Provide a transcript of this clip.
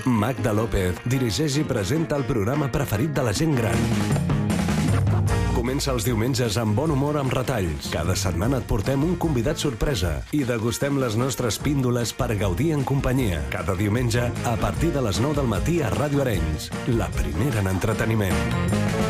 Magda López dirigeix i presenta el programa preferit de la gent gran. Comença els diumenges amb bon humor amb retalls. Cada setmana et portem un convidat sorpresa i degustem les nostres píndoles per gaudir en companyia. Cada diumenge a partir de les 9 del matí a Ràdio Arenys, la primera en entreteniment.